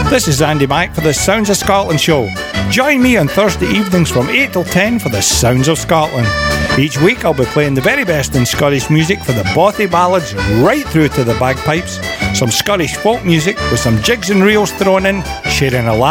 This is Andy Mack for the Sounds of Scotland show. Join me on Thursday evenings from 8 till 10 for the Sounds of Scotland. Each week I'll be playing the very best in Scottish music, for the bothy ballads right through to the bagpipes, some Scottish folk music with some jigs and reels thrown in, sharing a laugh